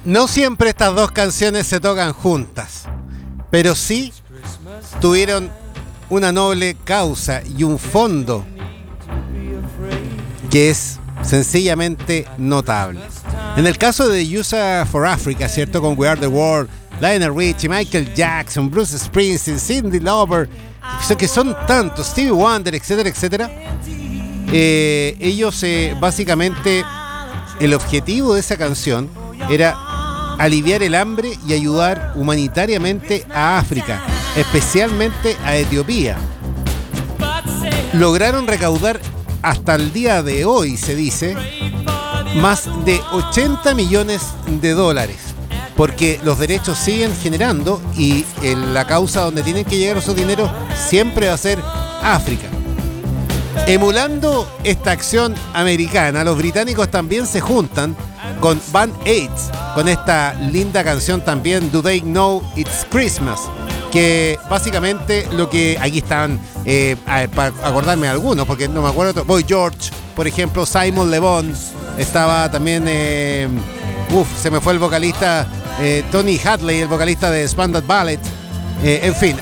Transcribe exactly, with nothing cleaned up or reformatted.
No siempre estas dos canciones se tocan juntas, pero sí tuvieron una noble causa y un fondo que es sencillamente notable. En el caso de U S A for Africa, ¿cierto? Con We Are the World, Lionel Richie, Michael Jackson, Bruce Springsteen, Cyndi Lauper, que son tantos, Stevie Wonder, etcétera, etcétera. Eh, ellos eh, básicamente, el objetivo de esa canción era aliviar el hambre y ayudar humanitariamente a África, especialmente a Etiopía. Lograron recaudar hasta el día de hoy, se dice, más de ochenta millones de dólares, porque los derechos siguen generando y en la causa donde tienen que llegar esos dineros siempre va a ser África. Emulando esta acción americana, los británicos también se juntan con Band Aid, con esta linda canción también, Do They Know It's Christmas, que básicamente lo que aquí están, eh, para acordarme de algunos, porque no me acuerdo, Boy George, por ejemplo, Simon Le Bon, estaba también, eh, uff, se me fue el vocalista, eh, Tony Hadley, el vocalista de Spandau Ballet, eh, en fin,